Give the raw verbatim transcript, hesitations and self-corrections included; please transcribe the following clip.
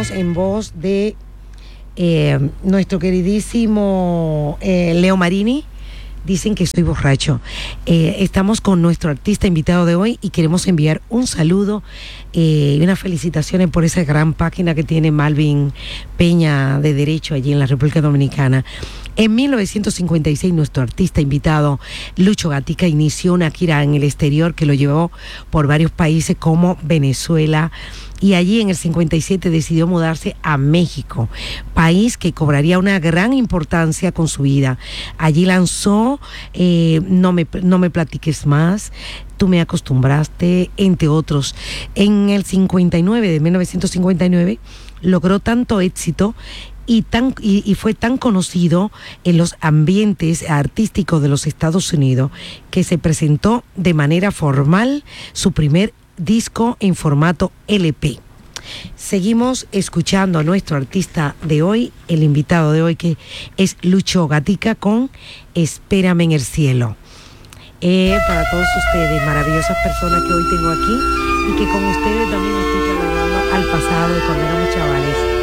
escuchamos en voz de eh, nuestro queridísimo eh, Leo Marini. Dicen que estoy borracho. Eh, estamos con nuestro artista invitado de hoy y queremos enviar un saludo eh, y unas felicitaciones por esa gran página que tiene Malvin Peña de Derecho allí en la República Dominicana. En mil novecientos cincuenta y seis, nuestro artista invitado, Lucho Gatica, inició una gira en el exterior que lo llevó por varios países como Venezuela, y allí en el cincuenta y siete decidió mudarse a México, país que cobraría una gran importancia con su vida. Allí lanzó eh, no, me, no me platiques más, Tú me acostumbraste, entre otros. En el cincuenta y nueve, de mil novecientos cincuenta y nueve, logró tanto éxito Y, tan, y, y fue tan conocido en los ambientes artísticos de los Estados Unidos que se presentó de manera formal su primer disco en formato L P. Seguimos escuchando a nuestro artista de hoy, el invitado de hoy, que es Lucho Gatica, con Espérame en el cielo. Eh, para todos ustedes, maravillosas personas que hoy tengo aquí y que con ustedes también estoy trasladando al pasado de cuando éramos chavales.